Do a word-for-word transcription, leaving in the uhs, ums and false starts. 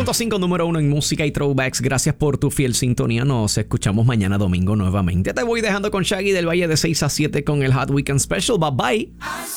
punto cinco, número uno en música y throwbacks. Gracias por tu fiel sintonía. Nos escuchamos mañana domingo nuevamente. Te voy dejando con Shaggy del Valle de seis a siete con el Hot Weekend Special. Bye bye.